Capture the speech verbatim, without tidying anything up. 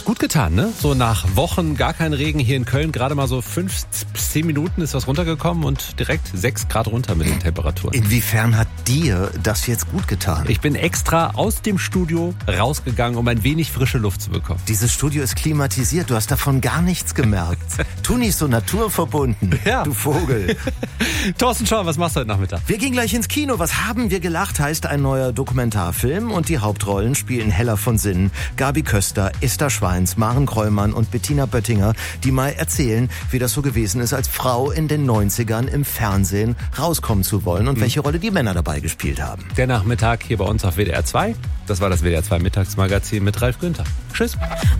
gut getan, ne? So nach Wochen gar kein Regen hier in Köln, gerade mal so fünf bis zehn Minuten ist was runtergekommen und direkt sechs Grad runter mit den Temperaturen. Inwiefern hat dir das jetzt gut getan? Ich bin extra aus dem Studio rausgegangen, um ein wenig frische Luft zu bekommen. Dieses Studio ist klimatisiert, du hast davon gar nichts gemerkt. Tu nicht so naturverbunden, Ja. du Vogel. Thorsten Schau, was machst du heute Nachmittag? Wir gehen gleich ins Kino. Was haben wir gelacht, heißt ein neuer Dokumentarfilm und die Hauptrollen spielen Hella von Sinnen, Gabi Köster, Esther Schweins, Maren Krollmann und Bettina Böttinger, die mal erzählen, wie das so gewesen ist, als Frau in den neunzigern im Fernsehen rauskommen zu wollen und mhm. welche Rolle die Männer dabei gespielt haben. Der Nachmittag hier bei uns auf W D R zwei. Das war das W D R zwei Mittagsmagazin mit Ralf Günther. Tschüss.